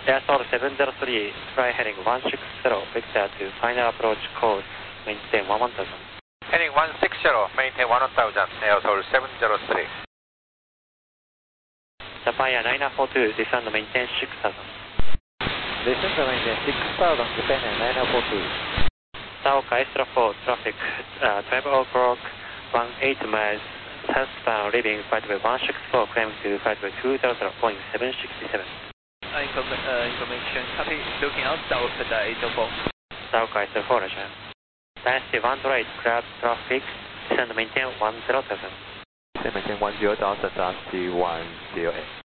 Airsold 703, fly heading 160, Victor to final approach course, maintain 1000. Heading 160, maintain 1000, Airsold 703. Japan Air 9942, descend maintain 6000. Descend to maintain 6000, Japan Air 9942. Saoka Extra 4, traffic 12 o'clock, 18 miles, southbound, leaving flightway 164, climbing to flightway 2000, Boeing 767. Information, copy, looking out south at 804. Saoka Extra 4, Roger. Dynasty 108, clear traffic, descend maintain 10,000. Descend maintain 10,000, Dynasty 108.